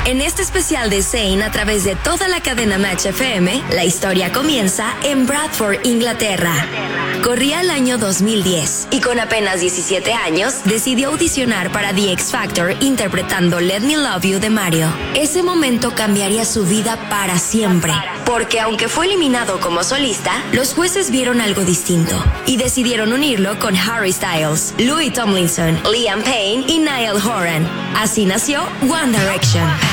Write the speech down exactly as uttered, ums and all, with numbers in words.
En este especial de Zayn a través de toda la cadena Match F M, la historia comienza en Bradford, Inglaterra. Corría el año dos mil diez y con apenas diecisiete años decidió audicionar para The X Factor interpretando Let Me Love You de Mario. Ese momento cambiaría su vida para siempre, porque aunque fue eliminado como solista, los jueces vieron algo distinto y decidieron unirlo con Harry Styles, Louis Tomlinson, Liam Payne y Niall Horan. Así nació One Direction.